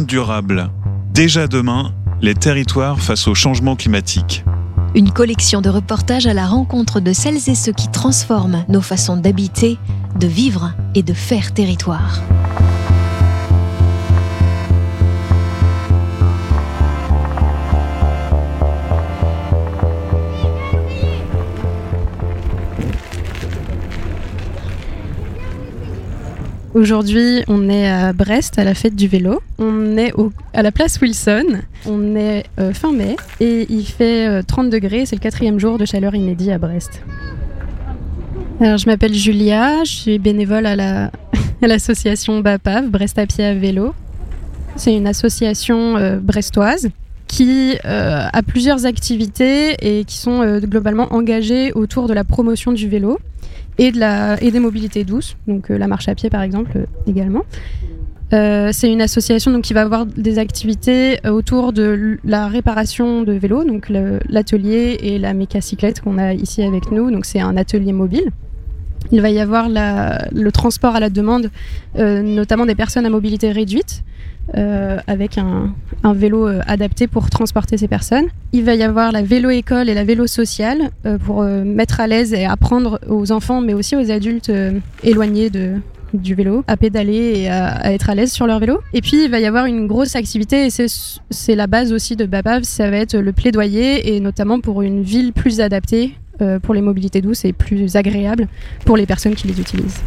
monde durable. Déjà demain, les territoires face au changement climatique. Une collection de reportages à la rencontre de celles et ceux qui transforment nos façons d'habiter, de vivre et de faire territoire. Aujourd'hui, on est à Brest, à la fête du vélo. On est à la place Wilson. On est fin mai et il fait 30 degrés. C'est le 4e jour de chaleur inédit à Brest. Alors, je m'appelle Julia, je suis bénévole à l'association BAPAV, Brest à pied à vélo. C'est une association brestoise qui a plusieurs activités et qui sont globalement engagées autour de la promotion du vélo et des mobilités douces, donc la marche à pied par exemple également. C'est une association donc, qui va avoir des activités autour de la réparation de vélos, donc l'atelier et la mécacyclette qu'on a ici avec nous, donc c'est un atelier mobile. Il va y avoir le transport à la demande, notamment des personnes à mobilité réduite, avec un vélo adapté pour transporter ces personnes. Il va y avoir la vélo-école et la vélo-sociale pour mettre à l'aise et apprendre aux enfants, mais aussi aux adultes éloignés du vélo, à pédaler et à être à l'aise sur leur vélo. Et puis il va y avoir une grosse activité, et c'est la base aussi de BAPAV, ça va être le plaidoyer, et notamment pour une ville plus adaptée pour les mobilités douces et plus agréable pour les personnes qui les utilisent.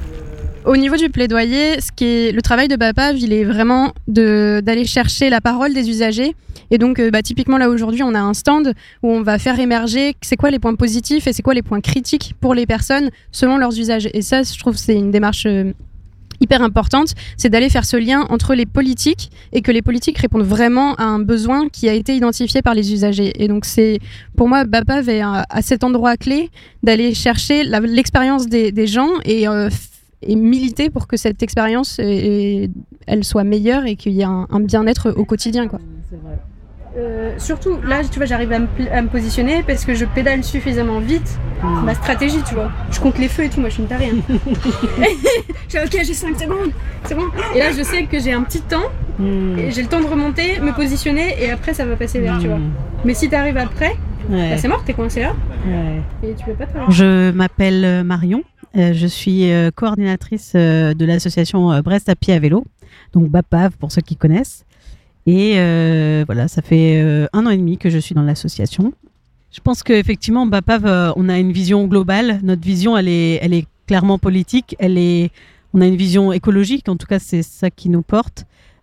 Au niveau du plaidoyer, le travail de BAPAV, il est vraiment d'aller chercher la parole des usagers. Et donc, typiquement, là, aujourd'hui, on a un stand où on va faire émerger c'est quoi les points positifs et c'est quoi les points critiques pour les personnes selon leurs usages. Et ça, je trouve que c'est une démarche hyper importante, c'est d'aller faire ce lien entre les politiques et que les politiques répondent vraiment à un besoin qui a été identifié par les usagers. Et donc, pour moi, BAPAV est à cet endroit clé d'aller chercher l'expérience des gens et militer pour que cette expérience elle soit meilleure et qu'il y ait un bien-être au quotidien, quoi. C'est vrai. Surtout là, tu vois, j'arrive à me positionner parce que je pédale suffisamment vite. Ma stratégie, tu vois, je compte les feux et tout, moi je suis une tarée. Je dis ok, j'ai 5 secondes, c'est bon. Et là je sais que j'ai un petit temps et j'ai le temps de remonter, me positionner, et après ça va passer vert, tu vois. Mais si t'arrives après, c'est mort, t'es coincé là et tu peux pas travailler. Je m'appelle Marion. Je suis coordinatrice de l'association Brest à pied à vélo, donc BAPAV pour ceux qui connaissent. Et voilà, ça fait 1 an et demi que je suis dans l'association. Je pense qu'effectivement, BAPAV, on a une vision globale. Notre vision, elle est clairement politique. On a une vision écologique, en tout cas, c'est ça qui nous porte.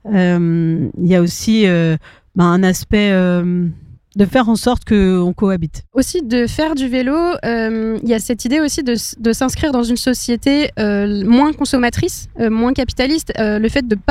Il y a aussi un aspect de faire en sorte qu'on cohabite. Aussi de faire du vélo, il y a cette idée aussi de s'inscrire dans une société moins consommatrice, moins capitaliste, le fait de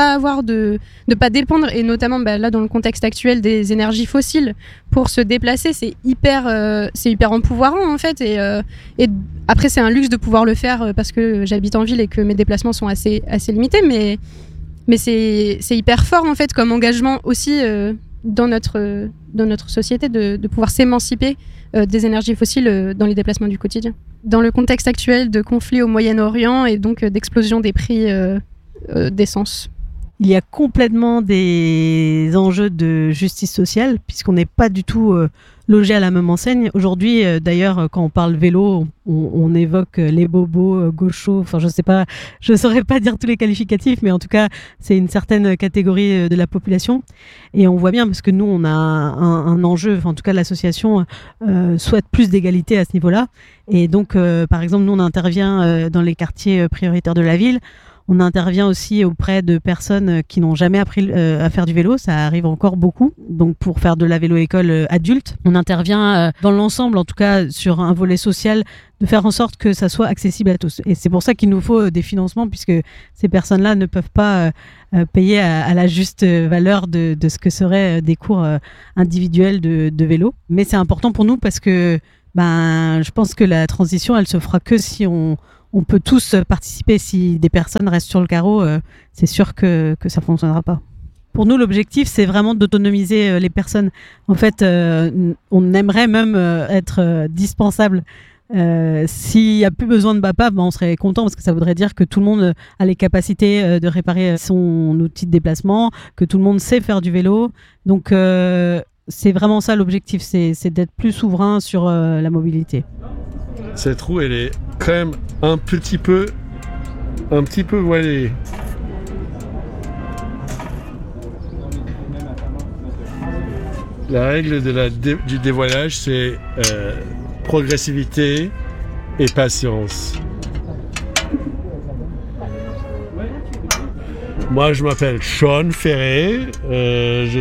pas dépendre, et notamment là dans le contexte actuel des énergies fossiles pour se déplacer, c'est hyper empouvoirant en fait, et après c'est un luxe de pouvoir le faire parce que j'habite en ville et que mes déplacements sont assez limités, mais c'est hyper fort en fait comme engagement aussi dans notre société de pouvoir s'émanciper des énergies fossiles dans les déplacements du quotidien. Dans le contexte actuel de conflit au Moyen-Orient et donc d'explosion des prix d'essence. Il y a complètement des enjeux de justice sociale puisqu'on n'est pas du tout logé à la même enseigne. Aujourd'hui, d'ailleurs, quand on parle vélo, on évoque les bobos, gauchos, enfin je saurais pas dire tous les qualificatifs, mais en tout cas, c'est une certaine catégorie de la population. Et on voit bien, parce que nous, on a un enjeu, enfin, en tout cas, l'association souhaite plus d'égalité à ce niveau-là. Et donc, par exemple, nous, on intervient dans les quartiers prioritaires de la ville. On intervient aussi auprès de personnes qui n'ont jamais appris à faire du vélo, ça arrive encore beaucoup. Donc pour faire de la vélo-école adulte, on intervient dans l'ensemble, en tout cas sur un volet social, de faire en sorte que ça soit accessible à tous. Et c'est pour ça qu'il nous faut des financements, puisque ces personnes-là ne peuvent pas payer à la juste valeur de ce que seraient des cours individuels de vélo. Mais c'est important pour nous parce que je pense que la transition, elle se fera que si on peut tous participer. Si des personnes restent sur le carreau, c'est sûr que ça ne fonctionnera pas. Pour nous, l'objectif, c'est vraiment d'autonomiser les personnes. En fait, on aimerait même être dispensable S'il n'y a plus besoin de BAPA, on serait content parce que ça voudrait dire que tout le monde a les capacités de réparer son outil de déplacement, que tout le monde sait faire du vélo. Donc c'est vraiment ça l'objectif, c'est d'être plus souverain sur la mobilité. Cette roue, elle est quand même un petit peu voilée. La règle du dévoilage, c'est progressivité et patience. Moi, je m'appelle Sean Ferré. Je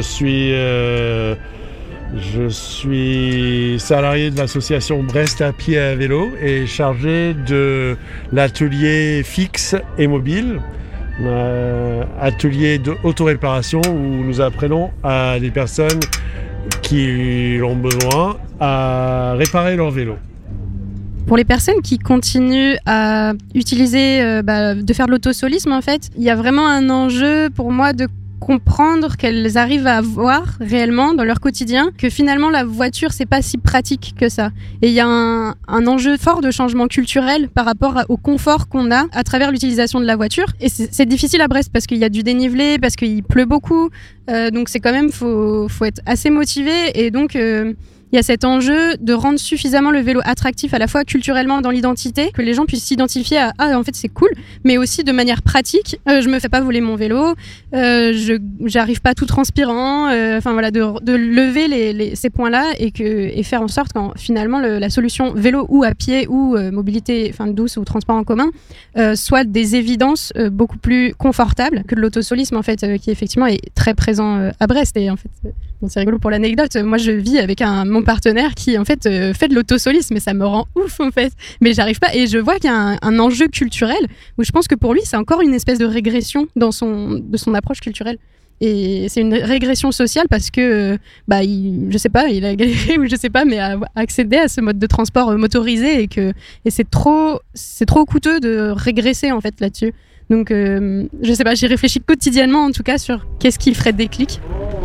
suis salarié de l'association Brest à pied et à vélo et chargé de l'atelier fixe et mobile, atelier d'autoréparation où nous apprenons à des personnes qui ont besoin à réparer leur vélo. Pour les personnes qui continuent à utiliser, de faire de l'autosolisme, en fait, il y a vraiment un enjeu pour moi de comprendre qu'elles arrivent à voir réellement dans leur quotidien que finalement la voiture c'est pas si pratique que ça, et il y a un enjeu fort de changement culturel par rapport au confort qu'on a à travers l'utilisation de la voiture, et c'est difficile à Brest parce qu'il y a du dénivelé, parce qu'il pleut beaucoup, donc c'est quand même faut être assez motivé, et donc il y a cet enjeu de rendre suffisamment le vélo attractif à la fois culturellement dans l'identité, que les gens puissent s'identifier à « Ah, en fait, c'est cool », mais aussi de manière pratique. Je me fais pas voler mon vélo, j'arrive pas tout transpirant, de lever ces points-là et faire en sorte que finalement la solution vélo ou à pied ou mobilité douce ou transport en commun soit des évidences beaucoup plus confortables que de l'autosolisme, en fait, qui effectivement est très présent à Brest. Et en fait, c'est rigolo pour l'anecdote, moi je vis avec mon partenaire qui en fait fait de l'autosolisme, et ça me rend ouf en fait, mais j'arrive pas, et je vois qu'il y a un enjeu culturel où je pense que pour lui c'est encore une espèce de régression de son approche culturelle, et c'est une régression sociale parce que il a galéré ou je sais pas, mais à accéder à ce mode de transport motorisé, et c'est trop coûteux de régresser en fait là-dessus. Donc je sais pas, j'y réfléchis quotidiennement en tout cas sur qu'est-ce qui ferait déclic.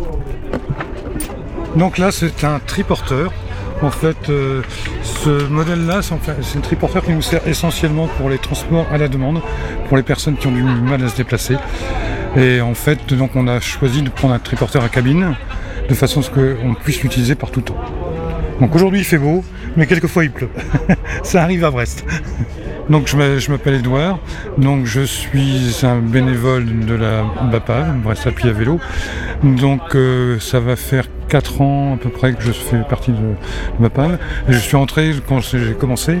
Donc là, c'est un triporteur. En fait, ce modèle-là, c'est un triporteur qui nous sert essentiellement pour les transports à la demande, pour les personnes qui ont du mal à se déplacer. Et en fait, donc, on a choisi de prendre un triporteur à cabine, de façon à ce qu'on puisse l'utiliser par tout temps. Donc aujourd'hui, il fait beau, mais quelquefois il pleut. Ça arrive à Brest. Donc je m'appelle Edouard, donc je suis un bénévole de la BAPA, Brest à pied à vélo. Donc ça va faire 4 ans à peu près que je fais partie de BAPA. Et je suis entré quand j'ai commencé,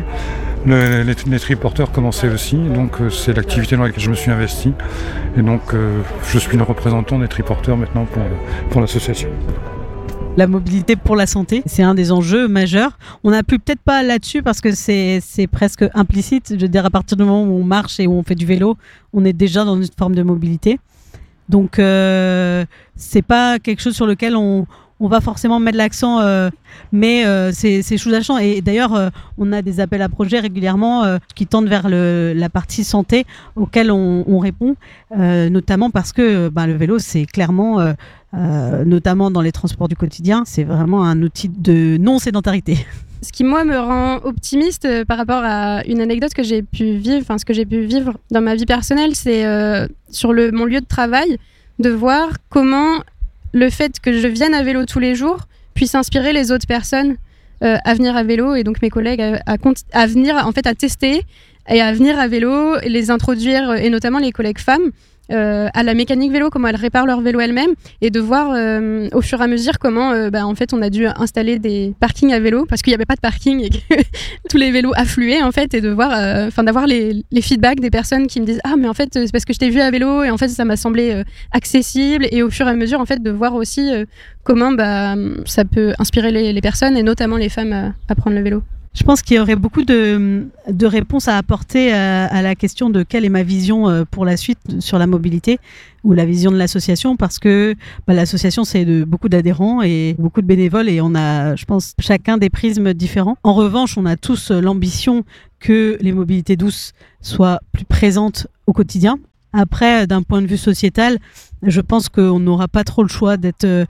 les triporteurs commençaient aussi, donc c'est l'activité dans laquelle je me suis investi. Et donc je suis le représentant des triporteurs maintenant pour l'association. La mobilité pour la santé, c'est un des enjeux majeurs. On n'appuie peut-être pas là-dessus parce que c'est presque implicite. Je veux dire, à partir du moment où on marche et où on fait du vélo, on est déjà dans une forme de mobilité. Donc, c'est pas quelque chose sur lequel on va forcément mettre l'accent, mais c'est sous-jacent. Et d'ailleurs, on a des appels à projets régulièrement qui tendent vers la partie santé auquel on répond, notamment parce que le vélo, c'est clairement, notamment dans les transports du quotidien, c'est vraiment un outil de non-sédentarité. Ce qui, moi, me rend optimiste par rapport à une anecdote que j'ai pu vivre, ce que j'ai pu vivre dans ma vie personnelle, c'est sur mon lieu de travail, de voir comment le fait que je vienne à vélo tous les jours puisse inspirer les autres personnes à venir à vélo, et donc mes collègues à venir en fait à tester et à venir à vélo, et les introduire, et notamment les collègues femmes, à la mécanique vélo, comment elles réparent leur vélo elles-mêmes, et de voir au fur et à mesure comment en fait on a dû installer des parkings à vélo parce qu'il n'y avait pas de parking et que tous les vélos affluaient en fait, et de voir d'avoir les feedbacks des personnes qui me disent mais en fait c'est parce que je t'ai vu à vélo et en fait ça m'a semblé accessible, et au fur et à mesure en fait de voir aussi comment ça peut inspirer les personnes, et notamment les femmes à prendre le vélo. Je pense qu'il y aurait beaucoup de réponses à apporter à la question de quelle est ma vision pour la suite sur la mobilité, ou la vision de l'association, parce que l'association, c'est beaucoup d'adhérents et beaucoup de bénévoles, et on a, je pense, chacun des prismes différents. En revanche, on a tous l'ambition que les mobilités douces soient plus présentes au quotidien. Après, d'un point de vue sociétal, je pense qu'on n'aura pas trop le choix d'être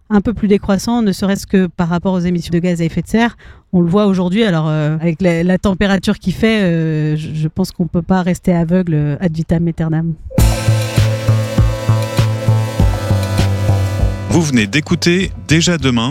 un peu plus décroissant, ne serait-ce que par rapport aux émissions de gaz à effet de serre. On le voit aujourd'hui, alors avec la température qu'il fait, je pense qu'on ne peut pas rester aveugle ad vitam aeternam. Vous venez d'écouter Déjà demain,